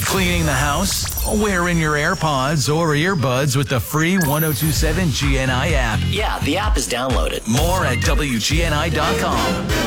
Cleaning the house? Wearing your AirPods or earbuds with the free 1027 GNI app. Yeah, the app is downloaded. More at WGNI.com.